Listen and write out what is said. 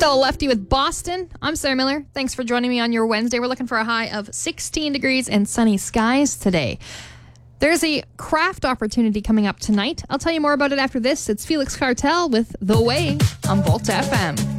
Stella Lefty with Boston. I'm Sarah Miller. Thanks for joining me on your Wednesday. We're looking for a high of 16 degrees and sunny skies today. There's a craft opportunity coming up tonight. I'll tell you more about it after this. It's Felix Cartel with The Way on Volt FM.